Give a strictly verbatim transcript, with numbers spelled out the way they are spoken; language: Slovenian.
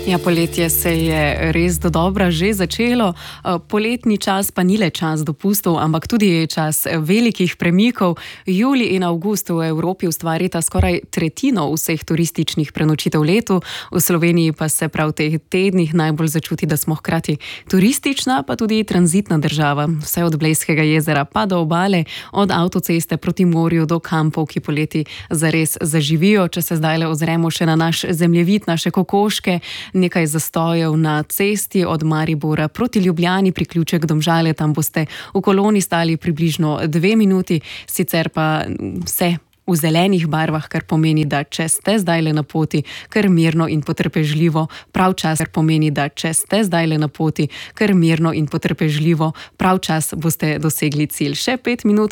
Ja, poletje se je res dodobra že začelo. Poletni čas pa ni le čas dopustov, ampak tudi čas velikih premikov. Julij in avgust v Evropi ustvarita skoraj tretjino vseh turističnih prenočitev v letu. V Sloveniji pa se prav v teh tednih najbolj začuti, da smo hkrati turistična, pa tudi tranzitna država. Vse od Blejskega jezera pa do obale, od avtoceste proti morju do kampov, ki poleti zares zaživijo. Če se zdajle ozremo še na naš zemljevid, naše kokoške, nekaj zastojev na cesti od Maribora proti Ljubljani, priključek Domžale, tam boste v koloni stali približno dve minuti, sicer pa vse v zelenih barvah, kar pomeni, da če ste zdajle na poti, kar mirno in potrpežljivo, prav čas, kar pomeni, da če ste zdajle na poti, kar mirno in potrpežljivo, prav čas boste dosegli cilj. Še pet minut